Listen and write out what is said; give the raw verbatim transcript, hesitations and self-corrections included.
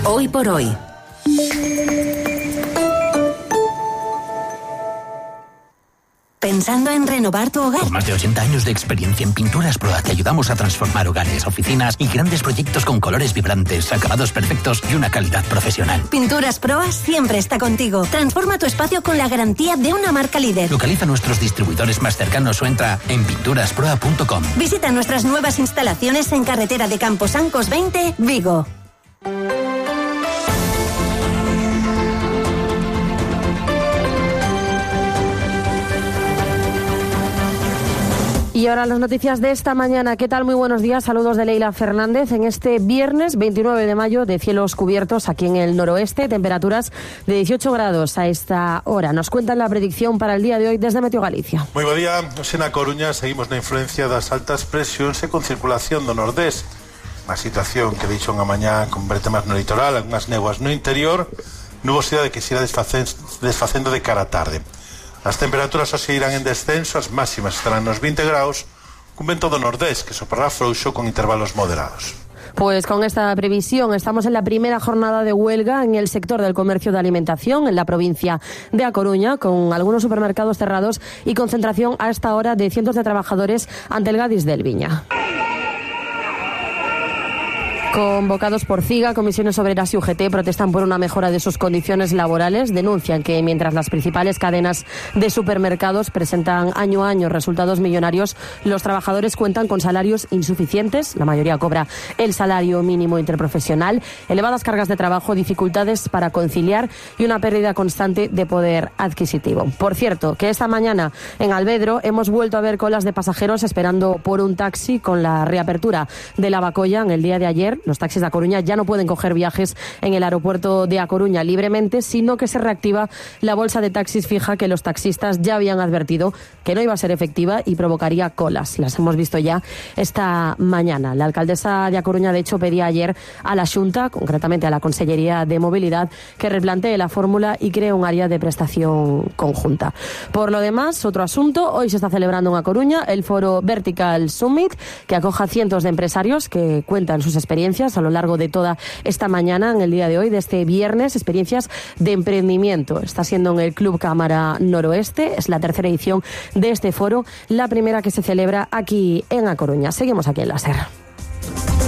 Hoy por hoy. ¿Pensando en renovar tu hogar? Con más de ochenta años de experiencia en Pinturas Proa te ayudamos a transformar hogares, oficinas y grandes proyectos con colores vibrantes, acabados perfectos y una calidad profesional. Pinturas Proa siempre está contigo. Transforma tu espacio con la garantía de una marca líder. Localiza nuestros distribuidores más cercanos o entra en pinturas proa punto com. Visita nuestras nuevas instalaciones en carretera de Camposancos veinte, Vigo. Y ahora las noticias de esta mañana. ¿Qué tal? Muy buenos días. Saludos de Leila Fernández. En este viernes veintinueve de mayo, de cielos cubiertos aquí en el noroeste, temperaturas de dieciocho grados a esta hora. Nos cuentan la predicción para el día de hoy desde Meteo Galicia. Moi bo día. Hoxe na Coruña seguimos na influencia das altas presións e con circulación do nordés. Unha situación que deixa unha mañá con vertemas no litoral, algunhas néboas no interior, nubosidade que se irá desfacendo de cara á tarde. As temperaturas hoxe irán en descenso, as máximas estarán nos veinte graus, cun vento do nordés que soprará frouxo con intervalos moderados. Pues con esta previsión estamos en la primera jornada de huelga en el sector del comercio de alimentación en la provincia de A Coruña, con algunos supermercados cerrados y concentración a esta hora de cientos de trabajadores ante el Gadis del Viña. Convocados por CIGA, Comisiones Obreras y U G T protestan por una mejora de sus condiciones laborales. Denuncian que mientras las principales cadenas de supermercados presentan año a año resultados millonarios, los trabajadores cuentan con salarios insuficientes. La mayoría cobra el salario mínimo interprofesional, elevadas cargas de trabajo, dificultades para conciliar y una pérdida constante de poder adquisitivo. Por cierto, que esta mañana en Alvedro hemos vuelto a ver colas de pasajeros esperando por un taxi con la reapertura de la Bacolla en el día de ayer. Los taxis de A Coruña ya no pueden coger viajes en el aeropuerto de A Coruña libremente, sino que se reactiva la bolsa de taxis fija que los taxistas ya habían advertido que no iba a ser efectiva y provocaría colas. Las hemos visto ya esta mañana. La alcaldesa de A Coruña, de hecho, pedía ayer a la Xunta, concretamente a la Consellería de Movilidad, que replantee la fórmula y cree un área de prestación conjunta. Por lo demás, otro asunto, hoy se está celebrando en A Coruña el foro Vertical Summit, que acoja a cientos de empresarios que cuentan sus experiencias a lo largo de toda esta mañana, en el día de hoy, de este viernes, experiencias de emprendimiento. Está siendo en el Club Cámara Noroeste, es la tercera edición de este foro, la primera que se celebra aquí en A Coruña. Seguimos aquí en la SER.